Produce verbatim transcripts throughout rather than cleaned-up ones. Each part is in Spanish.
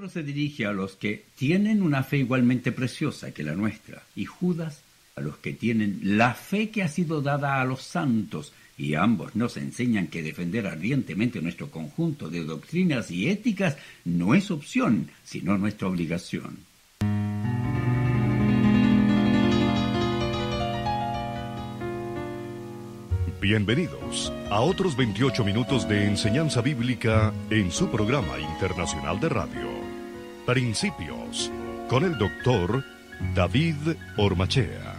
Pedro se dirige a los que tienen una fe igualmente preciosa que la nuestra, y Judas a los que tienen la fe que ha sido dada a los santos, y ambos nos enseñan que defender ardientemente nuestro conjunto de doctrinas y éticas no es opción, sino nuestra obligación. Bienvenidos a otros veintiocho minutos de enseñanza bíblica en su programa internacional de radio, Principios, con el doctor David Ormachea.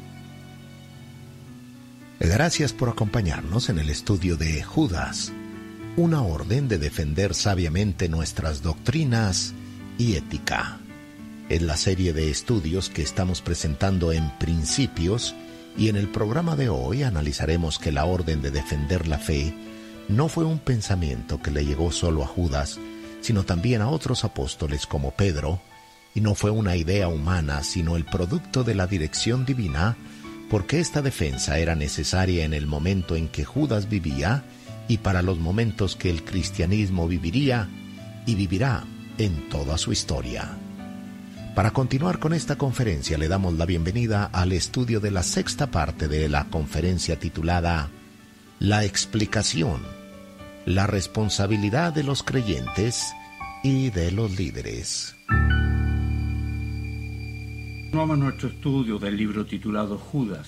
Gracias por acompañarnos en el estudio de Judas, una orden de defender sabiamente nuestras doctrinas y ética. Es la serie de estudios que estamos presentando en Principios, y en el programa de hoy analizaremos que la orden de defender la fe no fue un pensamiento que le llegó solo a Judas, sino también a otros apóstoles como Pedro, y no fue una idea humana, sino el producto de la dirección divina, porque esta defensa era necesaria en el momento en que Judas vivía y para los momentos que el cristianismo viviría y vivirá en toda su historia. Para continuar con esta conferencia le damos la bienvenida al estudio de la sexta parte de la conferencia titulada La explicación, la responsabilidad de los creyentes y de los líderes. Continuamos nuestro estudio del libro titulado Judas,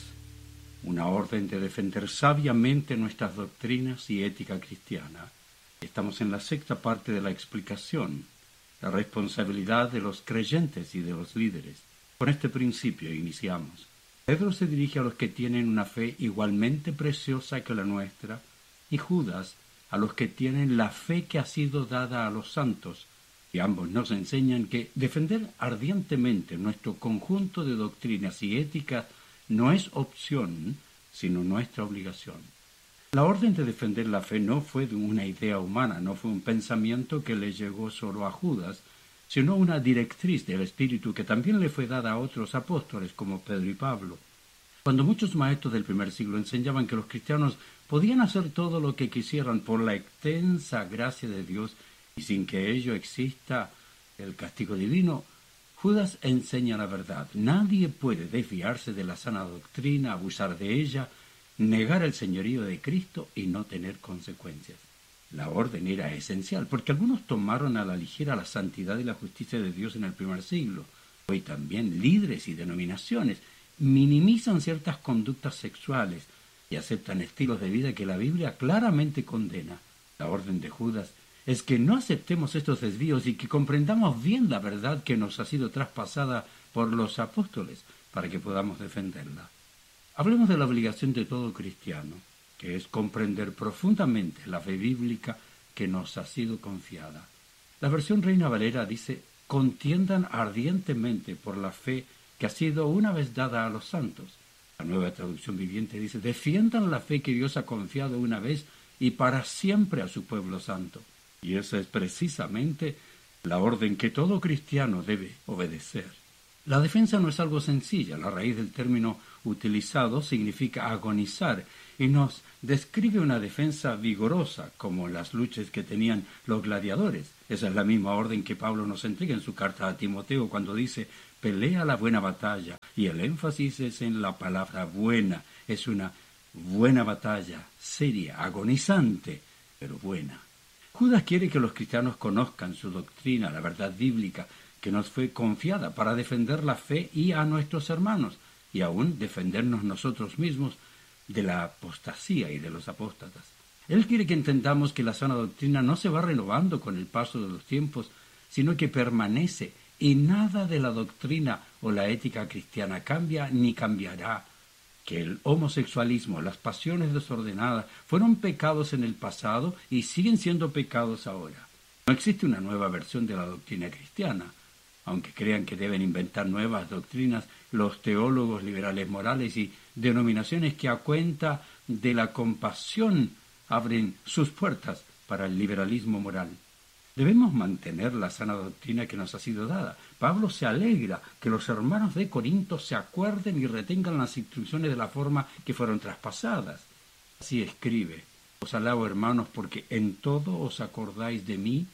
una orden de defender sabiamente nuestras doctrinas y ética cristiana. Estamos en la sexta parte de la explicación, la responsabilidad de los creyentes y de los líderes. Con este principio iniciamos. Pedro se dirige a los que tienen una fe igualmente preciosa que la nuestra, y Judas a los que tienen la fe que ha sido dada a los santos, y ambos nos enseñan que defender ardientemente nuestro conjunto de doctrinas y éticas no es opción, sino nuestra obligación. La orden de defender la fe no fue de una idea humana, no fue un pensamiento que le llegó solo a Judas, sino una directriz del Espíritu que también le fue dada a otros apóstoles como Pedro y Pablo. Cuando muchos maestros del primer siglo enseñaban que los cristianos podían hacer todo lo que quisieran por la extensa gracia de Dios y sin que ello exista el castigo divino, Judas enseña la verdad. Nadie puede desviarse de la sana doctrina, abusar de ella, negar el señorío de Cristo y no tener consecuencias. La orden era esencial, porque algunos tomaron a la ligera la santidad y la justicia de Dios en el primer siglo. Hoy también líderes y denominaciones minimizan ciertas conductas sexuales y aceptan estilos de vida que la Biblia claramente condena. La orden de Judas es que no aceptemos estos desvíos y que comprendamos bien la verdad que nos ha sido traspasada por los apóstoles para que podamos defenderla. Hablemos de la obligación de todo cristiano, que es comprender profundamente la fe bíblica que nos ha sido confiada. La versión Reina Valera dice: contiendan ardientemente por la fe que ha sido una vez dada a los santos. La Nueva Traducción Viviente dice: defiendan la fe que Dios ha confiado una vez y para siempre a su pueblo santo. Y esa es precisamente la orden que todo cristiano debe obedecer. La defensa no es algo sencilla. La raíz del término utilizado significa agonizar y nos describe una defensa vigorosa, como las luchas que tenían los gladiadores. Esa es la misma orden que Pablo nos entrega en su carta a Timoteo cuando dice: pelea la buena batalla, y el énfasis es en la palabra buena. Es una buena batalla, seria, agonizante, pero buena. Judas quiere que los cristianos conozcan su doctrina, la verdad bíblica, que nos fue confiada para defender la fe y a nuestros hermanos, y aún defendernos nosotros mismos de la apostasía y de los apóstatas. Él quiere que entendamos que la sana doctrina no se va renovando con el paso de los tiempos, sino que permanece, y nada de la doctrina o la ética cristiana cambia ni cambiará. Que el homosexualismo, las pasiones desordenadas, fueron pecados en el pasado y siguen siendo pecados ahora. No existe una nueva versión de la doctrina cristiana. Aunque crean que deben inventar nuevas doctrinas, los teólogos liberales morales y denominaciones que a cuenta de la compasión abren sus puertas para el liberalismo moral. Debemos mantener la sana doctrina que nos ha sido dada. Pablo se alegra que los hermanos de Corinto se acuerden y retengan las instrucciones de la forma que fueron traspasadas. Así escribe: os alabo, hermanos, porque en todo os acordáis de mí,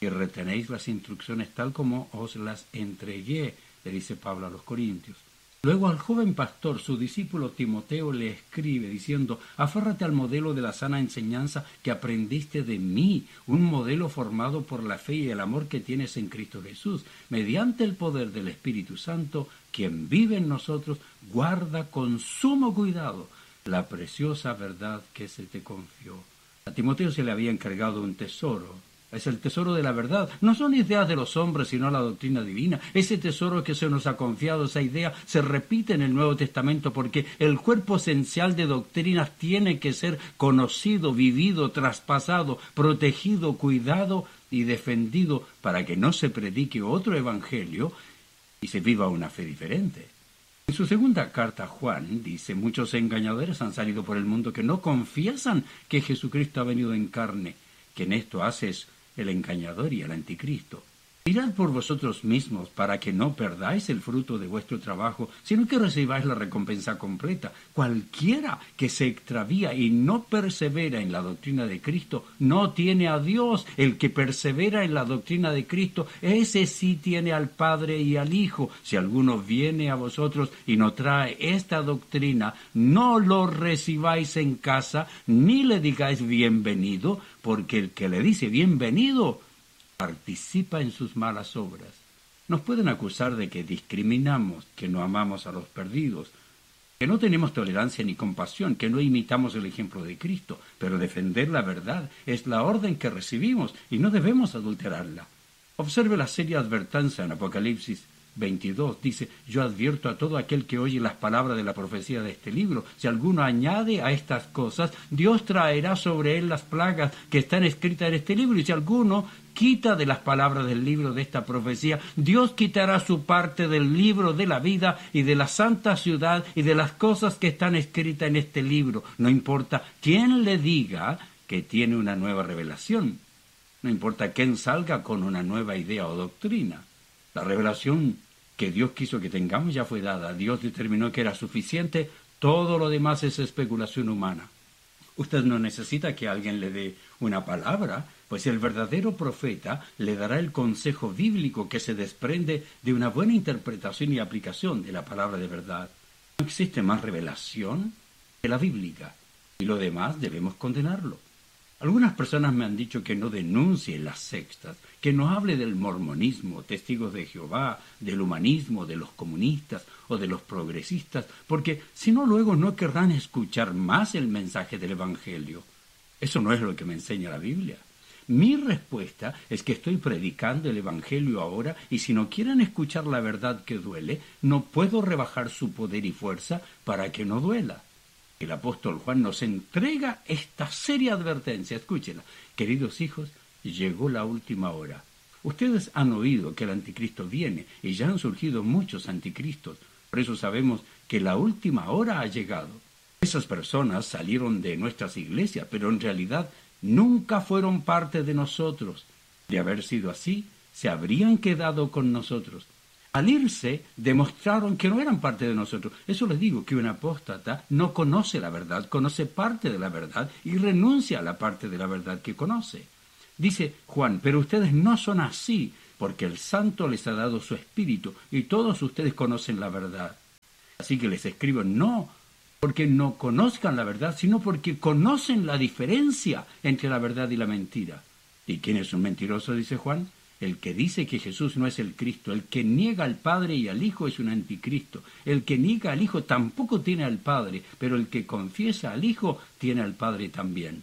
y retenéis las instrucciones tal como os las entregué, le dice Pablo a los Corintios. Luego al joven pastor, su discípulo Timoteo, le escribe diciendo: aférrate al modelo de la sana enseñanza que aprendiste de mí, un modelo formado por la fe y el amor que tienes en Cristo Jesús. Mediante el poder del Espíritu Santo, quien vive en nosotros, guarda con sumo cuidado la preciosa verdad que se te confió. A Timoteo se le había encargado un tesoro. Es el tesoro de la verdad. No son ideas de los hombres, sino la doctrina divina. Ese tesoro que se nos ha confiado, esa idea, se repite en el Nuevo Testamento porque el cuerpo esencial de doctrinas tiene que ser conocido, vivido, traspasado, protegido, cuidado y defendido para que no se predique otro evangelio y se viva una fe diferente. En su segunda carta, Juan dice: muchos engañadores han salido por el mundo que no confiesan que Jesucristo ha venido en carne. Quien esto hace es el engañador y el anticristo. Mirad por vosotros mismos para que no perdáis el fruto de vuestro trabajo, sino que recibáis la recompensa completa. Cualquiera que se extravía y no persevera en la doctrina de Cristo no tiene a Dios. El que persevera en la doctrina de Cristo, ese sí tiene al Padre y al Hijo. Si alguno viene a vosotros y no trae esta doctrina, no lo recibáis en casa, ni le digáis bienvenido, porque el que le dice bienvenido participa en sus malas obras. Nos pueden acusar de que discriminamos, que no amamos a los perdidos, que no tenemos tolerancia ni compasión, que no imitamos el ejemplo de Cristo, pero defender la verdad es la orden que recibimos y no debemos adulterarla. Observe la seria advertencia en Apocalipsis veintidós. Dice: yo advierto a todo aquel que oye las palabras de la profecía de este libro. Si alguno añade a estas cosas, Dios traerá sobre él las plagas que están escritas en este libro. Y si alguno quita de las palabras del libro de esta profecía, Dios quitará su parte del libro de la vida y de la santa ciudad y de las cosas que están escritas en este libro. No importa quién le diga que tiene una nueva revelación. No importa quién salga con una nueva idea o doctrina. La revelación que Dios quiso que tengamos ya fue dada. Dios determinó que era suficiente. Todo lo demás es especulación humana. Usted no necesita que alguien le dé una palabra, pues el verdadero profeta le dará el consejo bíblico que se desprende de una buena interpretación y aplicación de la palabra de verdad. No existe más revelación que la bíblica, y lo demás debemos condenarlo. Algunas personas me han dicho que no denuncie las sectas, que no hable del mormonismo, testigos de Jehová, del humanismo, de los comunistas o de los progresistas, porque si no luego no querrán escuchar más el mensaje del Evangelio. Eso no es lo que me enseña la Biblia. Mi respuesta es que estoy predicando el Evangelio ahora y si no quieren escuchar la verdad que duele, no puedo rebajar su poder y fuerza para que no duela. El apóstol Juan nos entrega esta seria advertencia. Escúchela. Queridos hijos, llegó la última hora. Ustedes han oído que el anticristo viene y ya han surgido muchos anticristos. Por eso sabemos que la última hora ha llegado. Esas personas salieron de nuestras iglesias, pero en realidad nunca fueron parte de nosotros. De haber sido así, se habrían quedado con nosotros. Al irse, demostraron que no eran parte de nosotros. Eso les digo, que un apóstata no conoce la verdad, conoce parte de la verdad y renuncia a la parte de la verdad que conoce. Dice Juan: pero ustedes no son así, porque el Santo les ha dado su Espíritu y todos ustedes conocen la verdad. Así que les escribo no porque no conozcan la verdad, sino porque conocen la diferencia entre la verdad y la mentira. ¿Y quién es un mentiroso?, dice Juan. El que dice que Jesús no es el Cristo. El que niega al Padre y al Hijo es un anticristo. El que niega al Hijo tampoco tiene al Padre, pero el que confiesa al Hijo tiene al Padre también.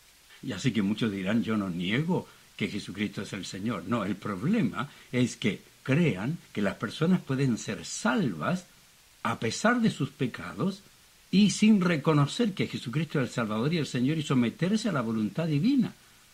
Y así que muchos dirán: yo no niego que Jesucristo es el Señor. No, el problema es que crean que las personas pueden ser salvas a pesar de sus pecados y sin reconocer que Jesucristo es el Salvador y el Señor y someterse a la voluntad divina.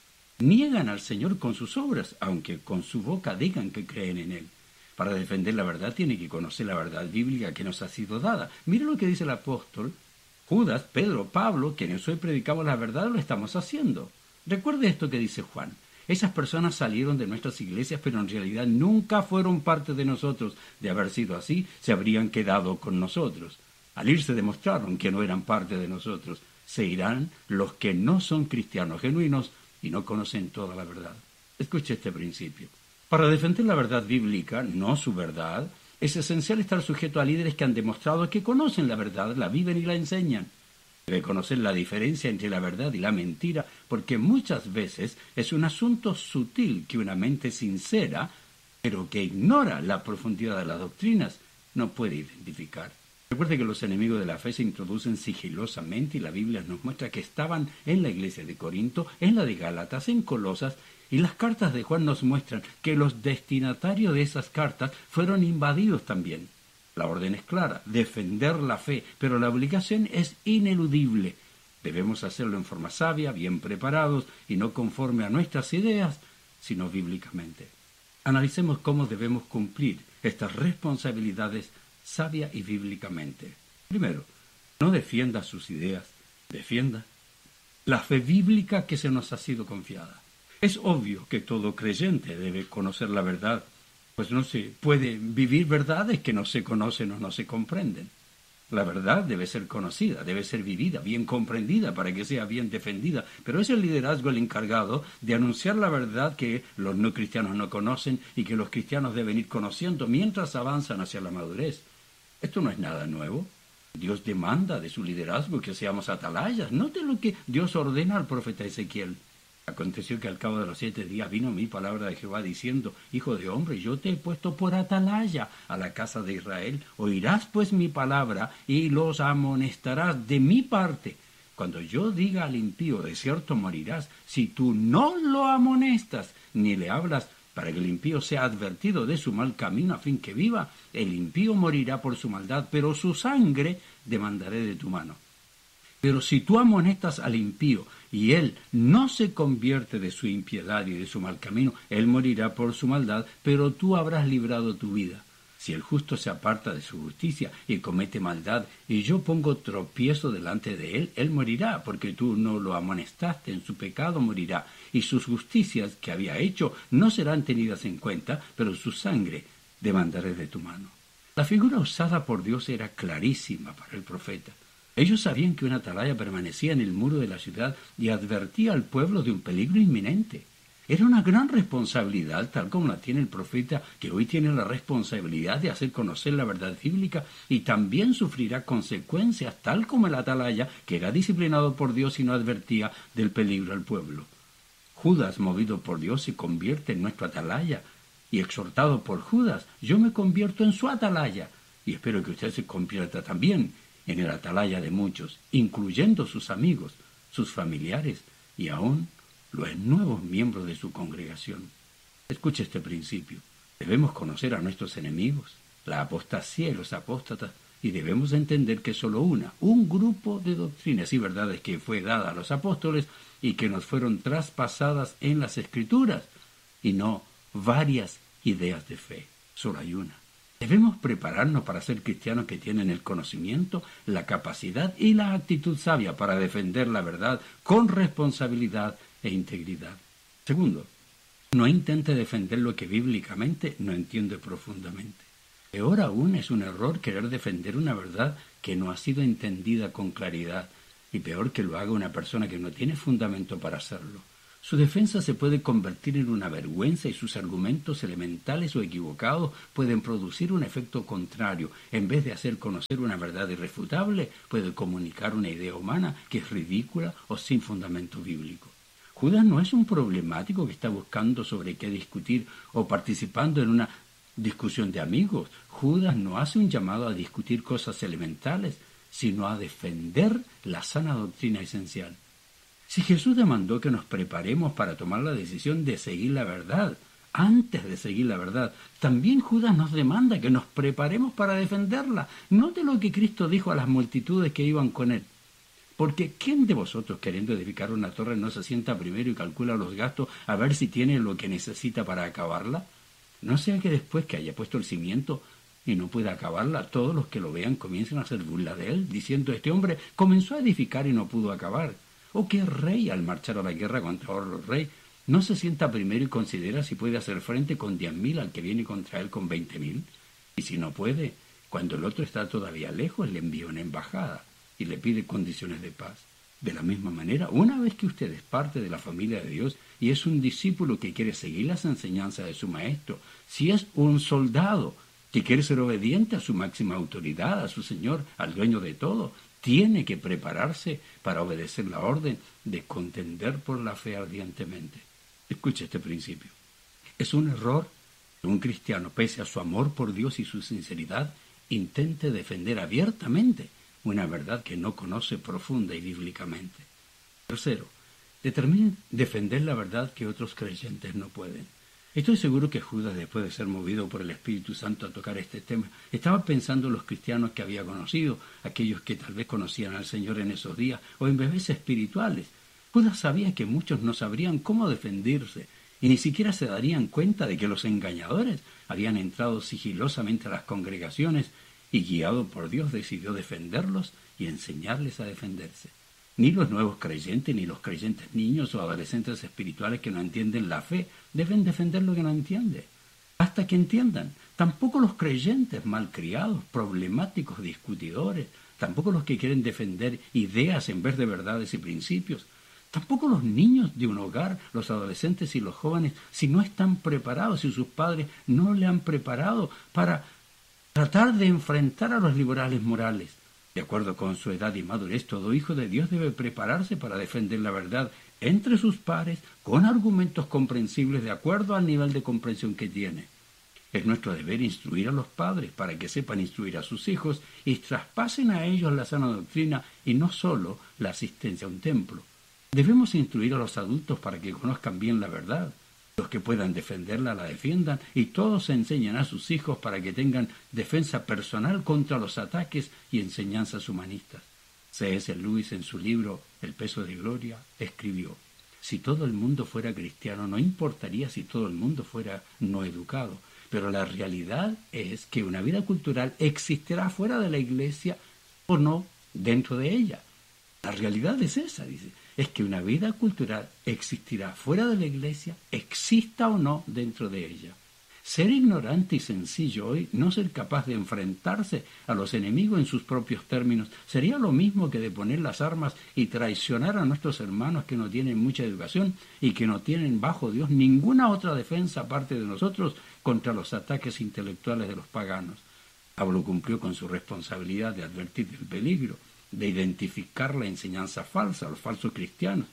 Niegan al Señor con sus obras, aunque con su boca digan que creen en Él. Para defender la verdad tiene que conocer la verdad bíblica que nos ha sido dada. Mire lo que dice el apóstol Judas, Pedro, Pablo, quienes hoy predicamos la verdad, lo estamos haciendo. Recuerde esto que dice Juan. Esas personas salieron de nuestras iglesias, pero en realidad nunca fueron parte de nosotros. De haber sido así, se habrían quedado con nosotros. Al irse demostraron que no eran parte de nosotros. Se irán los que no son cristianos genuinos y no conocen toda la verdad. Escuche este principio. Para defender la verdad bíblica, no su verdad, es esencial estar sujeto a líderes que han demostrado que conocen la verdad, la viven y la enseñan. Debe conocer la diferencia entre la verdad y la mentira, porque muchas veces es un asunto sutil que una mente sincera, pero que ignora la profundidad de las doctrinas, no puede identificar. Recuerde que los enemigos de la fe se introducen sigilosamente y la Biblia nos muestra que estaban en la iglesia de Corinto, en la de Gálatas, en Colosas, y las cartas de Juan nos muestran que los destinatarios de esas cartas fueron invadidos también. La orden es clara, defender la fe, pero la obligación es ineludible. Debemos hacerlo en forma sabia, bien preparados y no conforme a nuestras ideas, sino bíblicamente. Analicemos cómo debemos cumplir estas responsabilidades sabia y bíblicamente. Primero, no defienda sus ideas, defienda la fe bíblica que se nos ha sido confiada. Es obvio que todo creyente debe conocer la verdad, pues no se puede vivir verdades que no se conocen o no se comprenden. La verdad debe ser conocida, debe ser vivida, bien comprendida para que sea bien defendida, pero es el liderazgo el encargado de anunciar la verdad que los no cristianos no conocen y que los cristianos deben ir conociendo mientras avanzan hacia la madurez. Esto no es nada nuevo. Dios demanda de su liderazgo que seamos atalayas. Note lo que Dios ordena al profeta Ezequiel. Aconteció que al cabo de los siete días vino mi palabra de Jehová diciendo: Hijo de hombre, yo te he puesto por atalaya a la casa de Israel. Oirás pues mi palabra y los amonestarás de mi parte. Cuando yo diga al impío, de cierto morirás, si tú no lo amonestas ni le hablas para que el impío sea advertido de su mal camino a fin que viva, el impío morirá por su maldad, pero su sangre demandaré de tu mano. Pero si tú amonestas al impío y él no se convierte de su impiedad y de su mal camino, él morirá por su maldad, pero tú habrás librado tu vida. Si el justo se aparta de su justicia y comete maldad, y yo pongo tropiezo delante de él, él morirá, porque tú no lo amonestaste, en su pecado morirá, y sus justicias que había hecho no serán tenidas en cuenta, pero su sangre demandaré de tu mano. La figura usada por Dios era clarísima para el profeta. Ellos sabían que una atalaya permanecía en el muro de la ciudad y advertía al pueblo de un peligro inminente. Era una gran responsabilidad, tal como la tiene el profeta, que hoy tiene la responsabilidad de hacer conocer la verdad bíblica y también sufrirá consecuencias, tal como el atalaya, que era disciplinado por Dios y no advertía del peligro al pueblo. Judas, movido por Dios, se convierte en nuestro atalaya, y exhortado por Judas, yo me convierto en su atalaya, y espero que usted se convierta también en el atalaya de muchos, incluyendo sus amigos, sus familiares y aún los nuevos miembros de su congregación. Escuche este principio. Debemos conocer a nuestros enemigos, la apostasía y los apóstatas, y debemos entender que solo una, un grupo de doctrinas y verdades que fue dada a los apóstoles y que nos fueron traspasadas en las Escrituras, y no varias ideas de fe. Solo hay una. Debemos prepararnos para ser cristianos que tienen el conocimiento, la capacidad y la actitud sabia para defender la verdad con responsabilidad e integridad. Segundo, no intente defender lo que bíblicamente no entiende profundamente. Peor aún es un error querer defender una verdad que no ha sido entendida con claridad, y peor que lo haga una persona que no tiene fundamento para hacerlo. Su defensa se puede convertir en una vergüenza y sus argumentos elementales o equivocados pueden producir un efecto contrario. En vez de hacer conocer una verdad irrefutable, puede comunicar una idea humana que es ridícula o sin fundamento bíblico. Judas no es un problemático que está buscando sobre qué discutir o participando en una discusión de amigos. Judas no hace un llamado a discutir cosas elementales, sino a defender la sana doctrina esencial. Si Jesús demandó que nos preparemos para tomar la decisión de seguir la verdad, antes de seguir la verdad, también Judas nos demanda que nos preparemos para defenderla. Note lo que Cristo dijo a las multitudes que iban con él. Porque ¿quién de vosotros, queriendo edificar una torre, no se sienta primero y calcula los gastos a ver si tiene lo que necesita para acabarla? No sea que después que haya puesto el cimiento y no pueda acabarla, todos los que lo vean comiencen a hacer burla de él, diciendo: este hombre comenzó a edificar y no pudo acabar. ¿O qué rey, al marchar a la guerra contra otro rey, no se sienta primero y considera si puede hacer frente con diez mil al que viene contra él con veinte mil? Y si no puede, cuando el otro está todavía lejos, le envía una embajada y le pide condiciones de paz. De la misma manera, una vez que usted es parte de la familia de Dios y es un discípulo que quiere seguir las enseñanzas de su maestro, si es un soldado que quiere ser obediente a su máxima autoridad, a su Señor, al dueño de todo, tiene que prepararse para obedecer la orden de contender por la fe ardientemente. Escuche este principio. Es un error que un cristiano, pese a su amor por Dios y su sinceridad, intente defender abiertamente una verdad que no conoce profunda y bíblicamente. Tercero, determine defender la verdad que otros creyentes no pueden. Estoy seguro que Judas, después de ser movido por el Espíritu Santo a tocar este tema, estaba pensando en los cristianos que había conocido, aquellos que tal vez conocían al Señor en esos días, o en bebés espirituales. Judas sabía que muchos no sabrían cómo defenderse, y ni siquiera se darían cuenta de que los engañadores habían entrado sigilosamente a las congregaciones y, guiado por Dios, decidió defenderlos y enseñarles a defenderse. Ni los nuevos creyentes, ni los creyentes niños o adolescentes espirituales que no entienden la fe deben defender lo que no entienden, hasta que entiendan. Tampoco los creyentes malcriados, problemáticos, discutidores, tampoco los que quieren defender ideas en vez de verdades y principios, tampoco los niños de un hogar, los adolescentes y los jóvenes, si no están preparados, si sus padres no le han preparado para tratar de enfrentar a los liberales morales. De acuerdo con su edad y madurez, todo hijo de Dios debe prepararse para defender la verdad entre sus pares con argumentos comprensibles de acuerdo al nivel de comprensión que tiene. Es nuestro deber instruir a los padres para que sepan instruir a sus hijos y traspasen a ellos la sana doctrina y no solo la asistencia a un templo. Debemos instruir a los adultos para que conozcan bien la verdad. Los que puedan defenderla la defiendan y todos enseñan a sus hijos para que tengan defensa personal contra los ataques y enseñanzas humanistas. C S Lewis, en su libro El peso de gloria, escribió: si todo el mundo fuera cristiano, no importaría si todo el mundo fuera no educado, pero la realidad es que una vida cultural existirá fuera de la iglesia o no dentro de ella. La realidad es esa, dice, es que una vida cultural existirá fuera de la iglesia, exista o no dentro de ella. Ser ignorante y sencillo hoy, no ser capaz de enfrentarse a los enemigos en sus propios términos, sería lo mismo que de poner las armas y traicionar a nuestros hermanos que no tienen mucha educación y que no tienen bajo Dios ninguna otra defensa aparte de nosotros contra los ataques intelectuales de los paganos. Pablo cumplió con su responsabilidad de advertir del peligro, de identificar la enseñanza falsa, los falsos cristianos.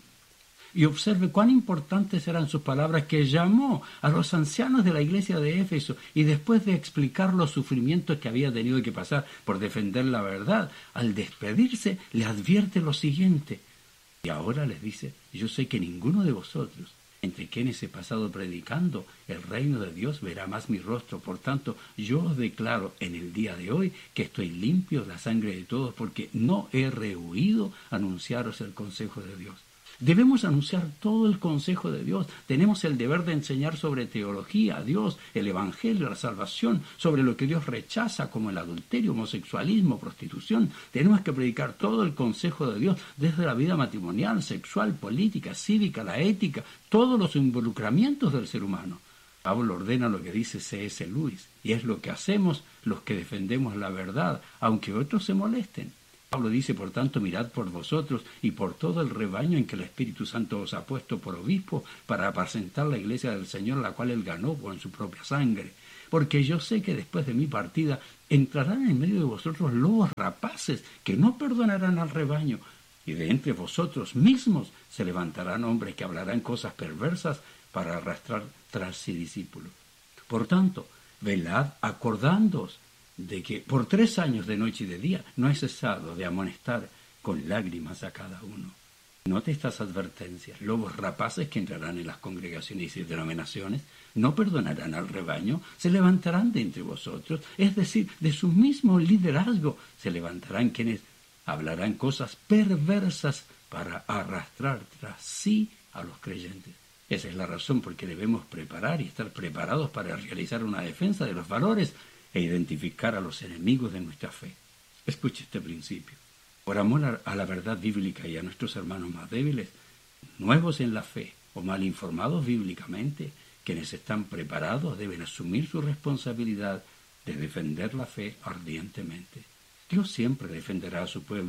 Y observe cuán importantes eran sus palabras, que llamó a los ancianos de la iglesia de Éfeso y después de explicar los sufrimientos que había tenido que pasar por defender la verdad, al despedirse le advierte lo siguiente. Y ahora les dice: yo sé que ninguno de vosotros, entre quienes he pasado predicando el reino de Dios, verá más mi rostro. Por tanto, yo os declaro en el día de hoy que estoy limpio de la sangre de todos, porque no he rehuido anunciaros el consejo de Dios. Debemos anunciar todo el consejo de Dios. Tenemos el deber de enseñar sobre teología, Dios, el evangelio, la salvación, sobre lo que Dios rechaza como el adulterio, homosexualismo, prostitución. Tenemos que predicar todo el consejo de Dios, desde la vida matrimonial, sexual, política, cívica, la ética, todos los involucramientos del ser humano. Pablo ordena lo que dice C S Lewis, y es lo que hacemos los que defendemos la verdad, aunque otros se molesten. Pablo dice: por tanto, mirad por vosotros y por todo el rebaño en que el Espíritu Santo os ha puesto por obispo para apacentar la iglesia del Señor, la cual él ganó con su propia sangre. Porque yo sé que después de mi partida entrarán en medio de vosotros lobos rapaces que no perdonarán al rebaño, y de entre vosotros mismos se levantarán hombres que hablarán cosas perversas para arrastrar tras sí discípulos. Por tanto, velad acordándoos de que por tres años de noche y de día no he cesado de amonestar con lágrimas a cada uno. Note estas advertencias: lobos rapaces que entrarán en las congregaciones y denominaciones, no perdonarán al rebaño, se levantarán de entre vosotros, es decir, de su mismo liderazgo, se levantarán quienes hablarán cosas perversas para arrastrar tras sí a los creyentes. Esa es la razón por que debemos preparar y estar preparados para realizar una defensa de los valores e identificar a los enemigos de nuestra fe. Escuche este principio. Por amor a la verdad bíblica y a nuestros hermanos más débiles, nuevos en la fe o mal informados bíblicamente, quienes están preparados deben asumir su responsabilidad de defender la fe ardientemente. Dios siempre defenderá a su pueblo,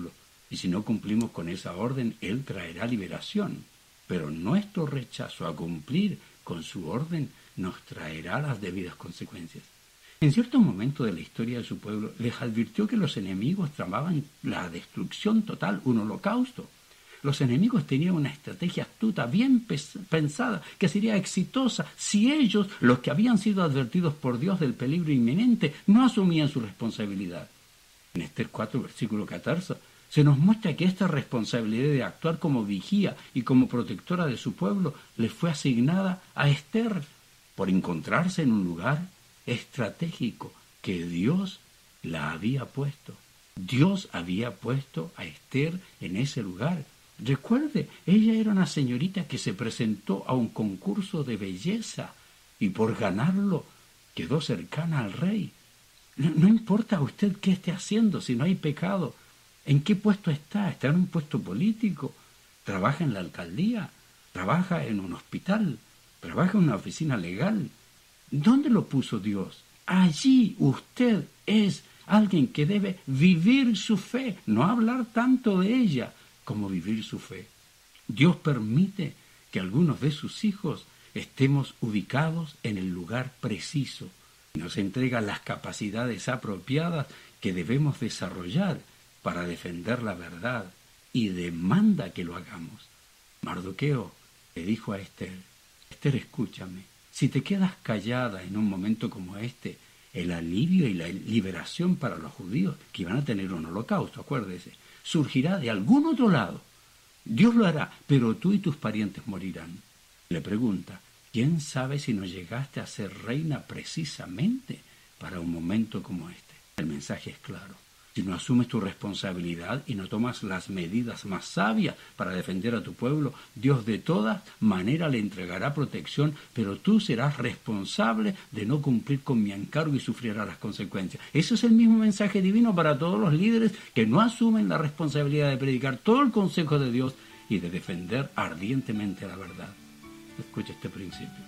y si no cumplimos con esa orden, Él traerá liberación. Pero nuestro rechazo a cumplir con su orden nos traerá las debidas consecuencias. En cierto momento de la historia de su pueblo, les advirtió que los enemigos tramaban la destrucción total, un holocausto. Los enemigos tenían una estrategia astuta, bien pensada, que sería exitosa si ellos, los que habían sido advertidos por Dios del peligro inminente, no asumían su responsabilidad. En Esther cuatro, versículo catorce, se nos muestra que esta responsabilidad de actuar como vigía y como protectora de su pueblo le fue asignada a Esther por encontrarse en un lugar estratégico que Dios la había puesto. Dios había puesto a Esther en ese lugar. Recuerde, ella era una señorita que se presentó a un concurso de belleza y por ganarlo quedó cercana al rey. No, no importa a usted qué esté haciendo, si no hay pecado. ¿En qué puesto está? ¿Está en un puesto político? ¿Trabaja en la alcaldía? ¿Trabaja en un hospital? ¿Trabaja en una oficina legal? ¿Dónde lo puso Dios? Allí usted es alguien que debe vivir su fe, no hablar tanto de ella como vivir su fe. Dios permite que algunos de sus hijos estemos ubicados en el lugar preciso. Nos entrega las capacidades apropiadas que debemos desarrollar para defender la verdad y demanda que lo hagamos. Mardoqueo le dijo a Esther: Esther, escúchame, si te quedas callada en un momento como este, el alivio y la liberación para los judíos, que iban a tener un holocausto, acuérdese, surgirá de algún otro lado. Dios lo hará, pero tú y tus parientes morirán. Le pregunta: ¿quién sabe si no llegaste a ser reina precisamente para un momento como este? El mensaje es claro. Si no asumes tu responsabilidad y no tomas las medidas más sabias para defender a tu pueblo, Dios de todas maneras le entregará protección, pero tú serás responsable de no cumplir con mi encargo y sufrirás las consecuencias. Ese es el mismo mensaje divino para todos los líderes que no asumen la responsabilidad de predicar todo el consejo de Dios y de defender ardientemente la verdad. Escucha este principio.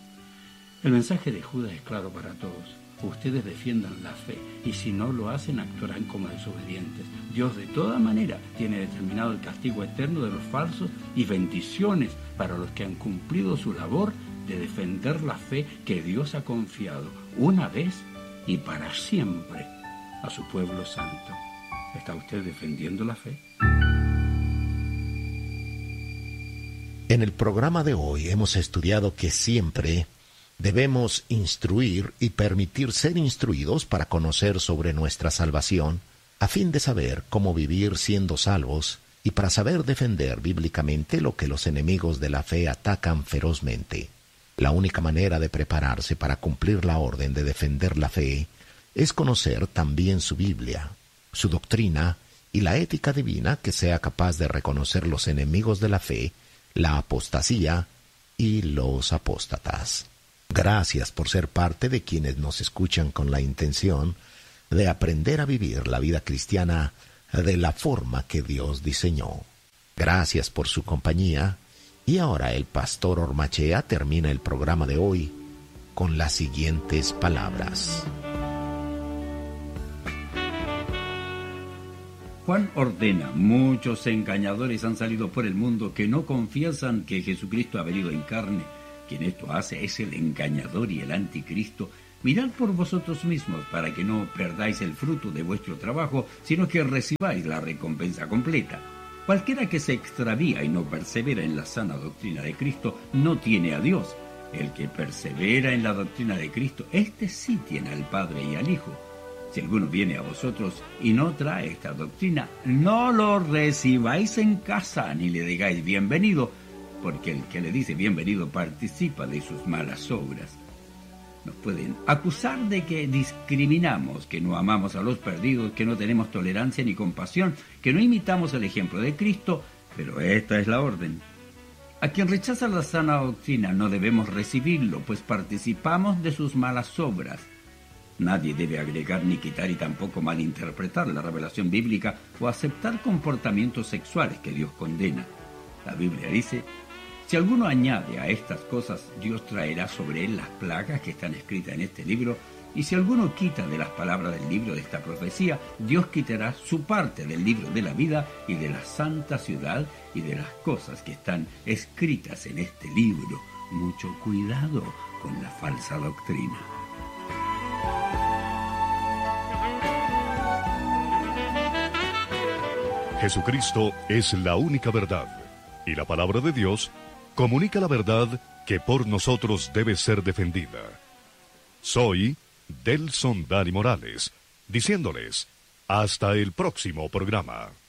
El mensaje de Judas es claro para todos. Ustedes defiendan la fe, y si no lo hacen, actuarán como desobedientes. Dios de toda manera tiene determinado el castigo eterno de los falsos y bendiciones para los que han cumplido su labor de defender la fe que Dios ha confiado una vez y para siempre a su pueblo santo. ¿Está usted defendiendo la fe? En el programa de hoy hemos estudiado que siempre debemos instruir y permitir ser instruidos para conocer sobre nuestra salvación, a fin de saber cómo vivir siendo salvos y para saber defender bíblicamente lo que los enemigos de la fe atacan ferozmente. La única manera de prepararse para cumplir la orden de defender la fe es conocer también su Biblia, su doctrina y la ética divina que sea capaz de reconocer los enemigos de la fe, la apostasía y los apóstatas. Gracias por ser parte de quienes nos escuchan con la intención de aprender a vivir la vida cristiana de la forma que Dios diseñó. Gracias por su compañía, y ahora el pastor Ormachea termina el programa de hoy con las siguientes palabras. Juan ordena: muchos engañadores han salido por el mundo que no confiesan que Jesucristo ha venido en carne. Quien esto hace es el engañador y el anticristo. Mirad por vosotros mismos para que no perdáis el fruto de vuestro trabajo, sino que recibáis la recompensa completa. Cualquiera que se extravía y no persevera en la sana doctrina de Cristo no tiene a Dios. El que persevera en la doctrina de Cristo, éste sí tiene al Padre y al Hijo. Si alguno viene a vosotros y no trae esta doctrina, no lo recibáis en casa ni le digáis bienvenido, porque el que le dice bienvenido participa de sus malas obras. Nos pueden acusar de que discriminamos, que no amamos a los perdidos, que no tenemos tolerancia ni compasión, que no imitamos el ejemplo de Cristo, pero esta es la orden. A quien rechaza la sana doctrina no debemos recibirlo, pues participamos de sus malas obras. Nadie debe agregar ni quitar y tampoco malinterpretar la revelación bíblica o aceptar comportamientos sexuales que Dios condena. La Biblia dice: si alguno añade a estas cosas, Dios traerá sobre él las plagas que están escritas en este libro, Y si alguno quita de las palabras del libro de esta profecía, Dios quitará su parte del libro de la vida y de la santa ciudad y de las cosas que están escritas en este libro. Mucho cuidado con la falsa doctrina. Jesucristo es la única verdad, y la palabra de Dios comunica la verdad que por nosotros debe ser defendida. Soy Delson Dani Morales, diciéndoles hasta el próximo programa.